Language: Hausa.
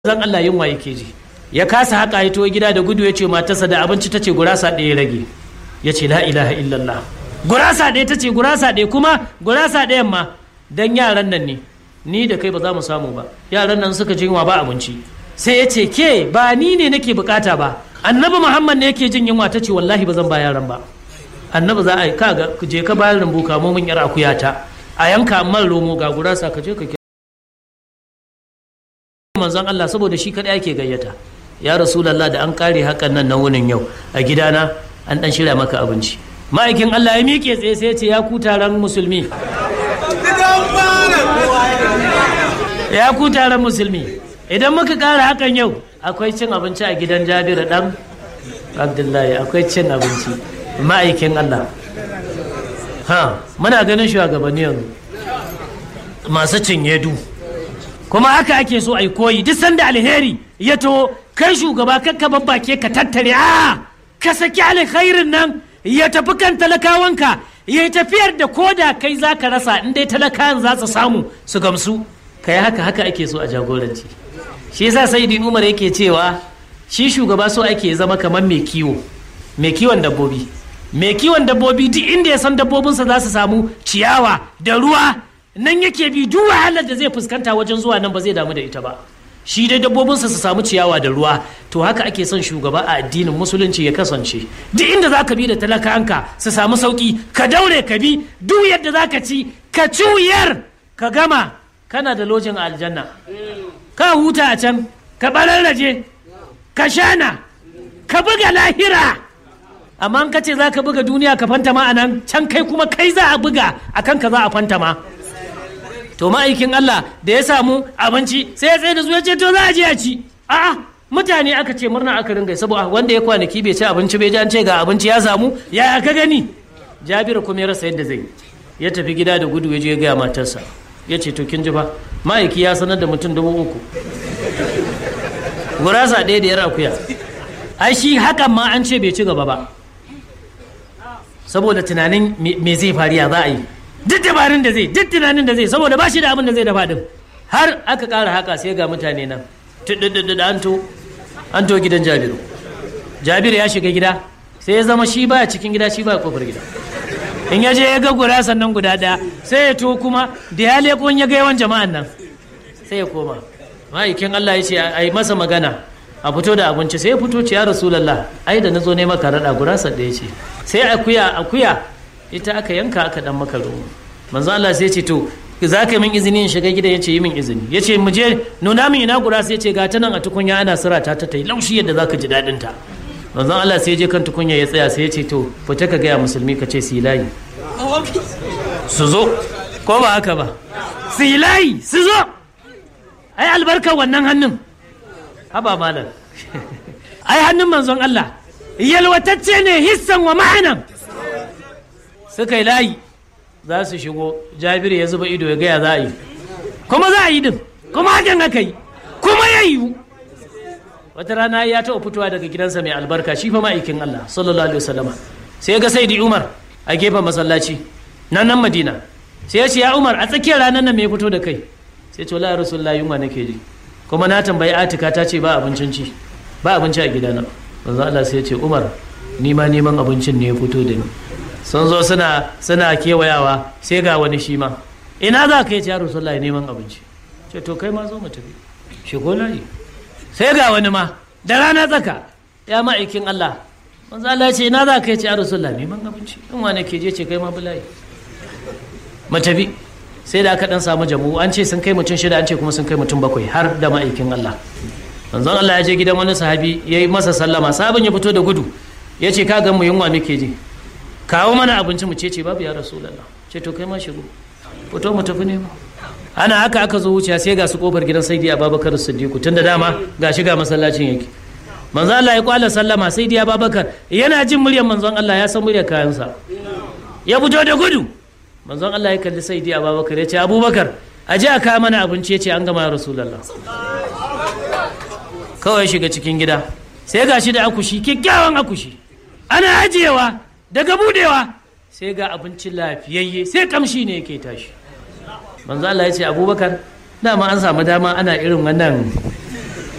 zan Allah yunwa yake ji ya kasa haka ya to gida da gudu ya ce matarsa da abinci ta ce gurasa ɗaya rage ya ce la ilaha illallah gurasa ɗaya ta ce gurasa ɗaya kuma gurasa ɗayan ma dan yaran nan ne ni da kai ba za mu samu ba yaran nan suka ji yunwa ba abinci sai ya ce ke ba ni ne nake bukata ba annabi muhammad ne yake jin yunwa ta ce wallahi ba zan ba yaran ba annabi za a yi kaga je ka bayar rumbu kamo min yar akuyata a yanka man romo ga gurasa ka je ka manzon Allah saboda shi kadai ake gayyata ya rasulullah da an kare hakan nan na wunin yau a gidana an dan shirya maka abinci ma'aikin Allah ya miƙe tsaye sai ya ce ya ku taron musulmi ya ku taron musulmi idan muka kara hakan yau akwai cin abinci a gidan Jabiru dan Abdullahi akwai cin abinci ma'aikin Allah muna ganin shugabanni yanzu masu cinye du kuma haka ake so a yi koyi duk sanda alheri ya to kai shugaba kakka babbake ka tattare ka saki alkhairin nan ya tafi kan talakawanka ya tafiyar da koda kai za ka rasa in dai talakawan za su samu su gamsu kai haka ake so a jagoranci shi yasa sayyidi Umar yake cewa shi shugaba so ake zama kamar mai kiwon dabbobi mai kiwon dabbobi duk inda ya san dabbobinsa za su samu ciyawa da ruwa nan yake bi duk wahalar da zai fuskanta wajen zuwa nan ba zai damu da ita ba shi dai dabbobinsa su samu ciyawa da ruwa to haka ake son shugaba a addinin musulunci ya kasance duk inda za ka bi da talakanka su samu sauki ka daure ka bi duk yadda za ka ci ka cuyar ka gama kana da lojin a aljanna ka huta a can ka bararraje ka shana ka buga lahira amma in ka ce za ka buga duniya ka fantama a nan can kai kuma kai za a buga a kanka za a fantama to ma'aikin Allah da ya samu abinci sai ya tsaye da su ya ce to za a je a ci a'a mutane aka ce murna aka ringa saboda wanda ya kwanaki bai ci abinci bai ji an ce ga abinci ya samu ya ka gani Jabiru kuma ya rasa yadda zai ya tafi gida da gudu ya je ya gaya matarsa ya ce to kin ji fa ma'aiki ya sanar da mutum 3,000 gurasa ɗaya da yar akuya ai shi hakan ma an ce bai ci gaba ba saboda tunanin me zai fariya za a yi duk dabarun da zai duk tunanin da zai saboda ba shi da abin da zai dafa din har aka ƙara haka sai ga mutane nan an to gidan Jabiru ya shiga gida sai ya zama shi baya cikin gida shi baya kofar gida in ya je ya ga gura sannan guda ɗaya sai ya to kuma da ya leko ya ga yawan jama'an nan sai ya koma ma'aikin Allah ya ce a yi masa magana a fito da abinci sai ya fito ce ya rasulallah ai da na zo ne maka raɗa gurasa ɗaya ce sai akuya ita aka yanka aka dan maka romo manzo Allah sai ya ce to za ka min izini in shiga gidan yace yi min izini yace mu je nuna min ina gurasa yace ga ta nan a tukunya ana sirata ta yi laushi yadda zaka ji dadin ta manzo Allah sai ya je kan tukunya ya tsaya sai ya ce to fita ka ga musulmi ka ce su yi layi su zo ko ba haka ba su yi layi su zo ai albarkar wannan hannun haba malam ai hannun manzon Allah yalwatacce ne hissan wa ma'anan suka yi layi za su shigo Jabiru ya zuba ido ya gaya za a yi kuma za a yi din kuma hakan aka yi kuma ya yiwu wata rana ya taɓa fitowa daga gidansa mai albarka shi fa ma'aikin Allah sallallahu alaihi wasallama sai ga saidi Umar a gefen masallaci nan Madina sai ya ce ya Umar a tsakiyar ranar nan me ya fito da kai sai ce wallahi rasulullahi yunwa nake ji kuma na tambayi Atika ta ce ba abincin ci ba abinci a gidana manzo Allah sai ya ce Umar ni ma neman abincin ne ya fito da ni sun zo suna kewayawa sai ga wani shi ma ina za ka yi ya rasulullahi neman abinci ce to kai ma zo mu tafi shigo layi sai ga wani ma da rana tsaka ya ma'aikin Allah manzo Allah ya ce ina za ka yi ya rasulullahi neman abinci in wani ke je ce kai ma bulayi mu tafi sai da aka dan samu jamu an ce sun kai mutum 6 an ce kuma sun kai mutum 7 har da ma'aikin Allah manzon Allah ya je gidan wani sahabi ya yi masa sallama sahabin ya fito da gudu ya ce ka ga mu yunwa muke ji kawo mana abinci mu ce babu ya rasulullah ce to kai ma shigo fito mu tafi ne ana haka aka zo wuciya sai ga su kofar gidan sayyidi Abubakar Siddiq tunda dama ga shiga masallacin yake manzon Allah ya kwala sallama sayyidi Abubakar yana jin muryar manzon Allah ya san muryar kayansa ya fito da gudu manzon Allah ya kalli sayyidi Abubakar ya ce Abubakar aje a kawo mana abinci ya ce an gama ya rasulullah kawai shiga cikin gida sai ga shi da akushi kyakkyawan akushi ana ajiyewa daga budewa sai ga abincin lafiyayye sai kamshi ne yake tashi manzo Allah ya ce Abubakar dama an samu dama ana irin wannan